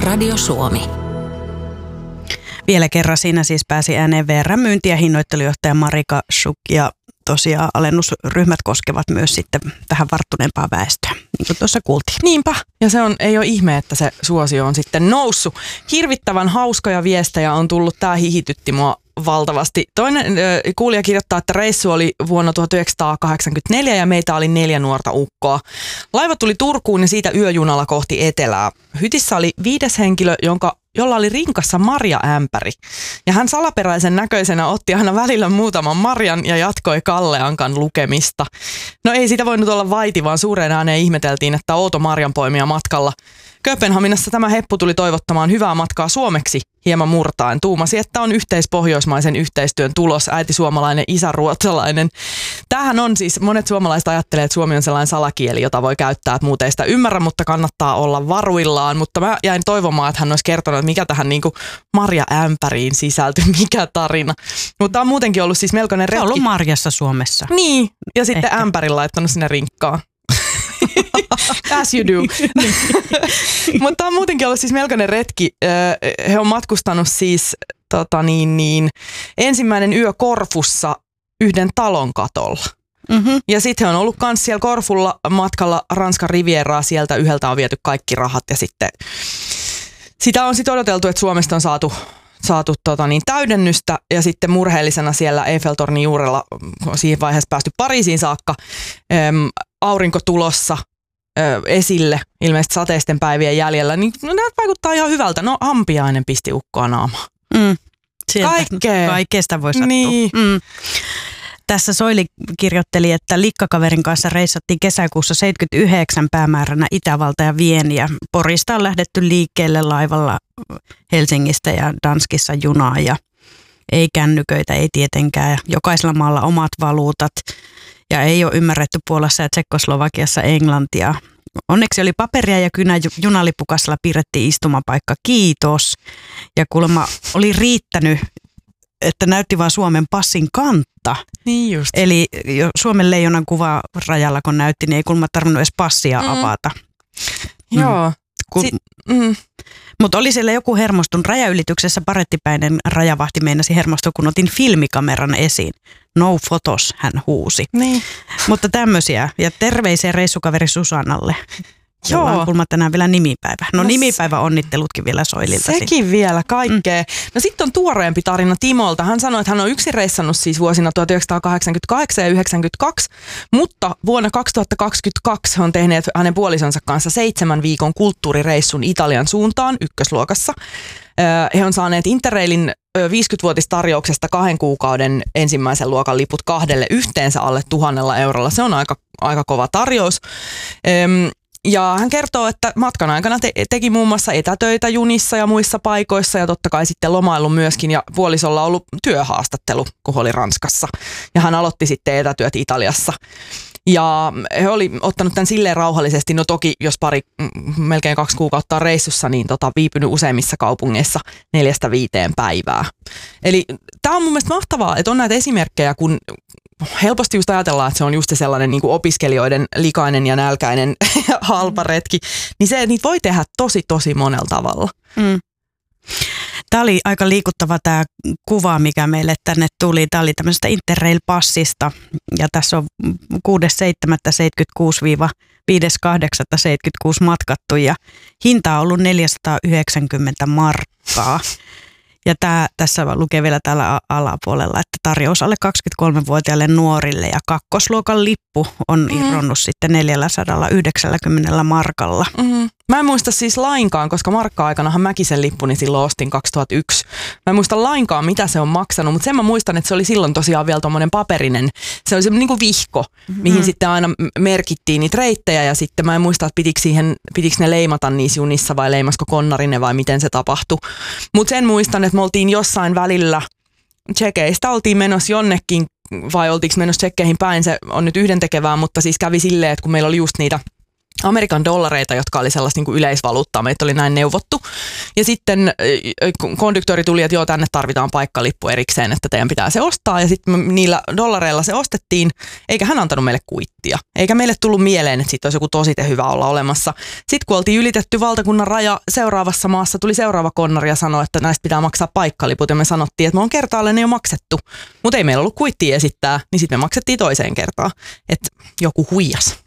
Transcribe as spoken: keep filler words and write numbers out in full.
Radio Suomi. Vielä kerran siinä siis pääsi ääneen V R myynti- ja hinnoittelujohtaja Marika Schuk, ja tosiaan alennusryhmät koskevat myös sitten vähän varttuneempaa väestöä, niin kuin tuossa kuultiin. Niinpä, ja se on, ei ole ihme, että se suosio on sitten noussut. Hirvittävän hauskoja viestejä on tullut, tämä hihitytti mua valtavasti. Toinen äh, kuulija kirjoittaa, että reissu oli vuonna tuhatyhdeksänsataakahdeksankymmentäneljä ja meitä oli neljä nuorta ukkoa. Laiva tuli Turkuun ja siitä yöjunalla kohti etelää. Hytissä oli viides henkilö, jonka jolla oli rinkassa marjaämpäri. Ja hän salaperäisen näköisenä otti aina välillä muutaman marjan ja jatkoi Kalle Ankan lukemista. No ei siitä voinut olla vaiti, vaan suureen ääneen ihmeteltiin, että outo marjanpoimija matkalla. Kööpenhaminassa tämä heppu tuli toivottamaan hyvää matkaa suomeksi hieman murtaen. Tuumasi, että on yhteispohjoismaisen yhteistyön tulos, äiti suomalainen, isä ruotsalainen. Tämähän on siis, monet suomalaiset ajattelee, että suomi on sellainen salakieli, jota voi käyttää, että muuten ei sitä ymmärrä, mutta kannattaa olla varuillaan. Mutta mä jäin toivomaan, että hän olisi kertonut, että mikä tähän niinku marjaämpäriin sisältyy, mikä tarina. Mutta tämä on muutenkin ollut siis melkoinen retki. Se on ollut marjassa Suomessa. Niin, ja sitten Ehkä. ämpärin laittanut sinne rinkkaan. As you do. Mutta tämä on muutenkin ollut siis melkoinen retki. He on matkustanut siis tota niin, niin, ensimmäinen yö Korfussa yhden talon katolla. Mm-hmm. Ja sitten he on ollut myös siellä Korfulla matkalla Ranskan rivieraa. Sieltä yhdeltä on viety kaikki rahat ja sitten sitä on sitten odoteltu, että Suomesta on saatu saatu tota niin, täydennystä ja sitten murheellisena siellä Eiffeltornin juurella on siihen vaiheessa päästy Pariisiin saakka. Äm, aurinko tulossa ö, esille, ilmeisesti sateisten päivien jäljellä, niin no, nämä vaikuttaa ihan hyvältä. No ampiainen pisti ukkoa naamaan. Mm. Sieltä, Kaikkea. Kaikkeesta voi sattua. Niin. Mm. Tässä Soili kirjoitteli, että likkakaverin kanssa reissattiin kesäkuussa seitsemänkymmentäyhdeksän päämääränä Itävalta ja Vieni. Ja Porista on lähdetty liikkeelle laivalla Helsingistä ja Danskissa junaa ja ei kännyköitä, ei tietenkään. Ja jokaisella maalla omat valuutat ja ei ole ymmärretty Puolassa ja Tsekkoslovakiassa englantia. Onneksi oli paperia ja kynä junalipukasella piirrettiin istumapaikka. Kiitos. Ja kuulemma oli riittänyt, että näytti vaan Suomen passin kantta. Niin just. Eli jo Suomen leijonan kuva rajalla kun näytti, niin ei kuulemma tarvinnut edes passia mm. avata. Joo. Kun, Sit, mm. Mutta oli siellä joku hermostun rajaylityksessä, parettipäinen rajavahti meinasi hermostua, kun otin filmikameran esiin. No photos, hän huusi. Niin. Mutta tämmöisiä. Ja terveisiä reissukaveri Susannalle. Joo. Jolla on kuulemma tänään vielä nimipäivä. No, no nimipäivä onnittelutkin vielä Soililta. Sekin vielä, kaikkea. Mm. No sitten on tuoreempi tarina Timolta. Hän sanoi, että hän on yksin reissannut siis vuosina tuhatyhdeksänsataakahdeksankymmentäkahdeksan ja yhdeksänkymmentäkaksi, mutta vuonna kaksituhattakaksikymmentäkaksi he on tehneet hänen puolisonsa kanssa seitsemän viikon kulttuurireissun Italian suuntaan ykkösluokassa. He on saaneet Interrailin viisikymmenvuotistarjouksesta kahden kuukauden ensimmäisen luokan liput kahdelle yhteensä alle tuhannella eurolla. Se on aika, aika kova tarjous. Ja hän kertoo, että matkan aikana te- teki muun muassa etätöitä junissa ja muissa paikoissa ja totta kai sitten lomaillut myöskin ja puolisolla on ollut työhaastattelu, kun oli Ranskassa. Ja hän aloitti sitten etätyöt Italiassa. Ja he oli ottanut tämän silleen rauhallisesti, no toki jos pari, melkein kaksi kuukautta on reissussa, niin tota, viipynyt useimmissa kaupungeissa neljästä viiteen päivää. Eli tämä on mun mielestä mahtavaa, että on näitä esimerkkejä, kun helposti just ajatellaan, että se on just sellainen niin kuin opiskelijoiden likainen ja nälkäinen halpa retki, niin se, että niitä voi tehdä tosi tosi monella tavalla. Mm. Tämä oli aika liikuttava tämä kuva, mikä meille tänne tuli. Tämä oli tämmöisestä Interrail-passista ja tässä on kuudes seitsemättä seitsemänkymmentäkuusi viides kahdeksatta seitsemänkymmentäkuusi matkattu ja hinta on ollut neljäsataayhdeksänkymmentä markkaa. Ja tämä, tässä lukee vielä täällä alapuolella, että tarjous alle kaksikymmentäkolmevuotiaille nuorille ja kakkosluokan lippu on mm. irronnut sitten neljäsataayhdeksänkymmentä markalla. Mm. Mä en muista siis lainkaan, koska markka-aikanahan mäkin sen lippuni silloin ostin kaksituhattayksi. Mä en muista lainkaan, mitä se on maksanut, mutta sen mä muistan, että se oli silloin tosiaan vielä tommonen paperinen. Se oli semmoinen niin kuin vihko, mm-hmm. mihin sitten aina merkittiin niitä reittejä ja sitten mä en muista, että pitikö, siihen, pitikö ne leimata niissä junissa vai leimasko konnarinen vai miten se tapahtui. Mutta sen muistan, että me oltiin jossain välillä, tsekeistä oltiin menossa jonnekin vai oltiinko menossa tsekkeihin päin, se on nyt yhdentekevää, mutta siis kävi silleen, että kun meillä oli just niitä Amerikan dollareita, jotka oli sellaista niin kuin yleisvaluuttaa. Meitä oli näin neuvottu. Ja sitten konduktööri tuli, että joo, tänne tarvitaan paikkalippu erikseen, että teidän pitää se ostaa. Ja sitten niillä dollareilla se ostettiin, eikä hän antanut meille kuittia. Eikä meille tullut mieleen, että siitä olisi joku tosite hyvä olla olemassa. Sitten kun oltiin ylitetty valtakunnan raja seuraavassa maassa, tuli seuraava konnari ja sanoi, että näistä pitää maksaa paikkaliput. Ja me sanottiin, että me on kertaalleen jo maksettu. Mutta ei meillä ollut kuittia esittää, niin sitten me maksettiin toiseen kertaan. Että joku huijas.